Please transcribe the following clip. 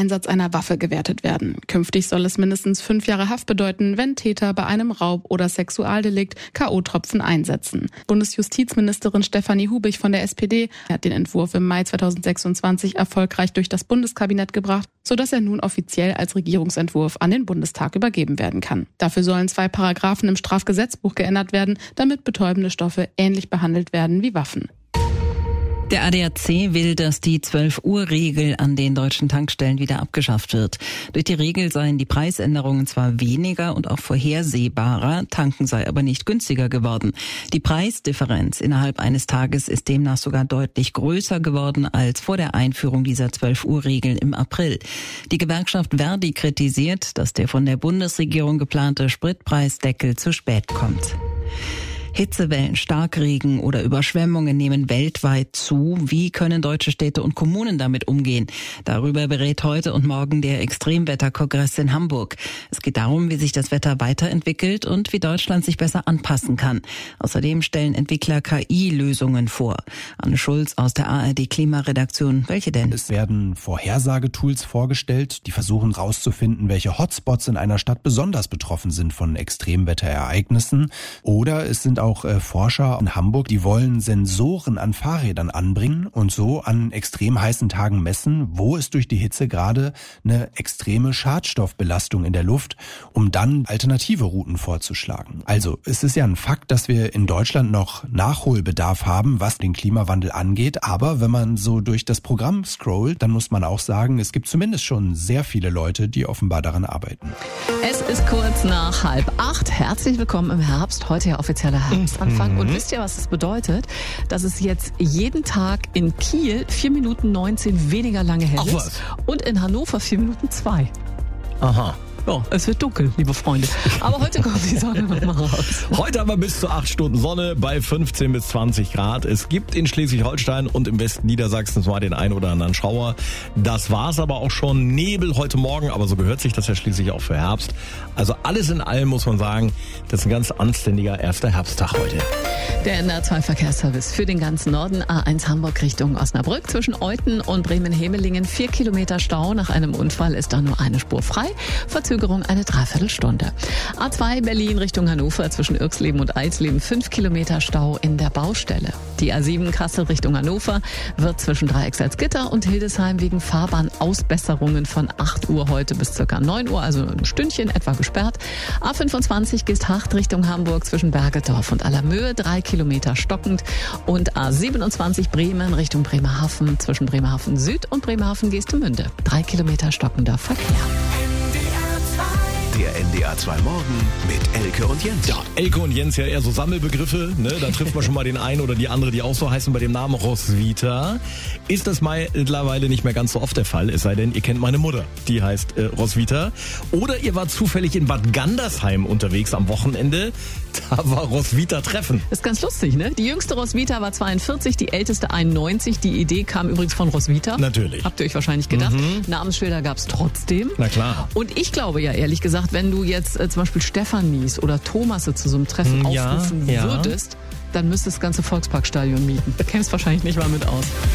Einsatz einer Waffe gewertet werden. Künftig soll es mindestens 5 Jahre Haft bedeuten, wenn Täter bei einem Raub oder Sexualdelikt K.O.-Tropfen einsetzen. Bundesjustizministerin Stefanie Hubich von der SPD hat den Entwurf im Mai 2026 erfolgreich durch das Bundeskabinett gebracht, sodass er nun offiziell als Regierungsentwurf an den Bundestag übergeben werden kann. Dafür sollen 2 Paragraphen im Strafgesetzbuch geändert werden, damit betäubende Stoffe ähnlich behandelt werden wie Waffen. Der ADAC will, dass die 12-Uhr-Regel an den deutschen Tankstellen wieder abgeschafft wird. Durch die Regel seien die Preisänderungen zwar weniger und auch vorhersehbarer, tanken sei aber nicht günstiger geworden. Die Preisdifferenz innerhalb eines Tages ist demnach sogar deutlich größer geworden als vor der Einführung dieser 12-Uhr-Regel im April. Die Gewerkschaft Verdi kritisiert, dass der von der Bundesregierung geplante Spritpreisdeckel zu spät kommt. Hitzewellen, Starkregen oder Überschwemmungen nehmen weltweit zu. Wie können deutsche Städte und Kommunen damit umgehen? Darüber berät heute und morgen der Extremwetterkongress in Hamburg. Es geht darum, wie sich das Wetter weiterentwickelt und wie Deutschland sich besser anpassen kann. Außerdem stellen Entwickler KI-Lösungen vor. Anne Schulz aus der ARD-Klimaredaktion. Welche denn? Es werden Vorhersagetools vorgestellt, die versuchen herauszufinden, welche Hotspots in einer Stadt besonders betroffen sind von Extremwetterereignissen. Oder es sind auch Forscher in Hamburg, die wollen Sensoren an Fahrrädern anbringen und so an extrem heißen Tagen messen, wo ist durch die Hitze gerade eine extreme Schadstoffbelastung in der Luft, um dann alternative Routen vorzuschlagen. Also es ist ja ein Fakt, dass wir in Deutschland noch Nachholbedarf haben, was den Klimawandel angeht. Aber wenn man so durch das Programm scrollt, dann muss man auch sagen, es gibt zumindest schon sehr viele Leute, die offenbar daran arbeiten. Es ist kurz nach 7:30. Herzlich willkommen im Herbst. Heute ja offizieller Herbstanfang. Und wisst ihr, was das bedeutet? Dass es jetzt jeden Tag in Kiel 4 Minuten 19 weniger lange hell ist. Und in Hannover 4 Minuten 2. Aha. Ja, es wird dunkel, liebe Freunde. Aber heute kommt die Sonne noch mal raus. Heute haben wir bis zu 8 Stunden Sonne bei 15 bis 20 Grad. Es gibt in Schleswig-Holstein und im Westen Niedersachsens mal den einen oder anderen Schauer. Das war's aber auch schon. Nebel heute Morgen, aber so gehört sich das ja schließlich auch für Herbst. Also alles in allem muss man sagen, das ist ein ganz anständiger erster Herbsttag heute. Der NDR2-Verkehrsservice für den ganzen Norden. A1 Hamburg Richtung Osnabrück. Zwischen Euthen und Bremen-Hemelingen 4 Kilometer Stau. Nach einem Unfall ist da nur eine Spur frei. Verzögerung eine Dreiviertelstunde. A2 Berlin Richtung Hannover zwischen Irxleben und Eisleben 5 Kilometer Stau in der Baustelle. Die A7 Kassel Richtung Hannover wird zwischen Dreiecksalzgitter und Hildesheim wegen Fahrbahnausbesserungen von 8 Uhr heute bis ca. 9 Uhr, also ein Stündchen etwa gesperrt. A25 Geesthacht Richtung Hamburg zwischen Bergedorf und Allermöhe 3 Kilometer stockend. Und A27 Bremen Richtung Bremerhaven zwischen Bremerhaven Süd und Bremerhaven Geestemünde 3 Kilometer stockender Verkehr. Der NDR 2 Morgen mit Elke und Jens. Ja, Elke und Jens ja eher so Sammelbegriffe, ne? Da trifft man schon mal den einen oder die andere, die auch so heißen. Bei dem Namen Roswitha ist das mittlerweile nicht mehr ganz so oft der Fall, es sei denn, ihr kennt meine Mutter, die heißt Roswitha. Oder ihr wart zufällig in Bad Gandersheim unterwegs am Wochenende, da war Roswitha-Treffen. Das ist ganz lustig, ne? Die jüngste Roswitha war 42, die älteste 91. Die Idee kam übrigens von Roswitha. Natürlich. Habt ihr euch wahrscheinlich gedacht. Namensschilder gab's trotzdem. Na klar. Und ich glaube ja ehrlich gesagt, wenn du jetzt zum Beispiel Stefanis oder Thomasse zu so einem Treffen aufrufen würdest, dann müsstest das ganze Volksparkstadion mieten. Du kämst wahrscheinlich nicht mal mit aus.